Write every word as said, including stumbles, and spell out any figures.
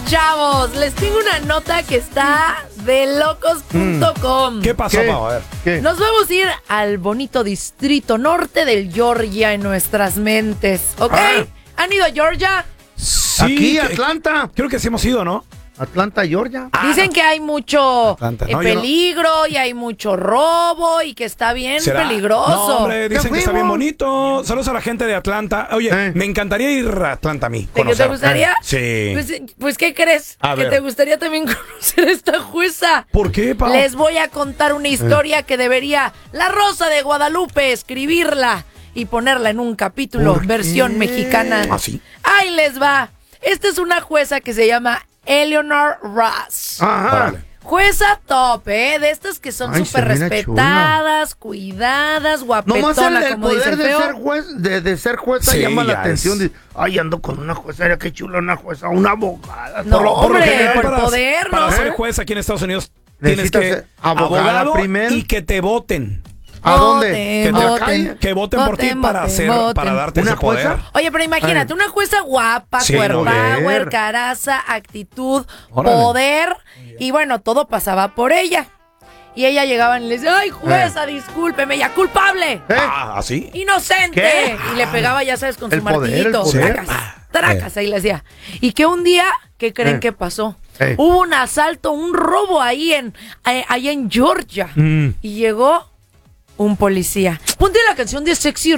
chavos, les tengo una nota que está de locos punto com. ¿Qué pasó, ¿Qué? Mau? A ver. ¿Qué? Nos vamos a ir al bonito distrito norte del Georgia en nuestras mentes, ¿ok? Ah. ¿Han ido a Georgia? Sí, Aquí, que- Atlanta. Creo que sí hemos ido, ¿no? Atlanta, Georgia. Dicen que hay mucho Atlanta. eh, No, yo no. peligro y hay mucho robo y que está bien ¿Será? peligroso. No, hombre, dicen Ya que está bien fuimos. bonito. Saludos a la gente de Atlanta. Oye, Eh. me encantaría ir a Atlanta a mí. ¿De qué te conocer. gustaría? Sí. Pues, eh, pues, ¿qué crees? A que ver. te gustaría también conocer a esta jueza. ¿Por qué, Pau? Les voy a contar una historia que debería La Rosa de Guadalupe escribirla y ponerla en un capítulo ¿Por versión qué? mexicana. ¿Ah, sí? Ahí les va. Esta es una jueza que se llama Eleanor Ross. Ajá. Órale. Jueza top, ¿eh? De estas que son Ay, súper se mira respetadas, cuidadas, Nomás guapetona, el, el como dice poder el de feo. ser juez, de, de ser jueza Sí, llama la ya atención. es. De, ay, ando con una jueza, mira qué chula una jueza, una abogada. No, Por lo- por lo hombre, general, por para, poder, para ¿no? ser juez aquí en Estados Unidos tienes Necesitas que ser abogada primero. y que te voten. ¿A dónde? Voten, Que, te- voten. que voten por ti Voten, para voten, hacer, voten. para darte ¿Una ese poder. jueza? Oye, pero imagínate, una jueza guapa, Sí, cuerpower, no, ver. caraza, actitud, Órale. poder, y bueno, todo pasaba por ella. Y ella llegaba y le decía, ay, jueza, discúlpeme, ya culpable, ¿Eh? Ah, ¿así? inocente. ¿Qué? Y le pegaba, ya sabes, con El su poder, el martillito, poder. tracas, tracas, ahí le decía. Y que un día, ¿qué creen Eh. que pasó? Eh. Hubo un asalto, un robo ahí en, eh, ahí en Georgia. Mm. Y llegó un policía. Ponte la canción de Sexy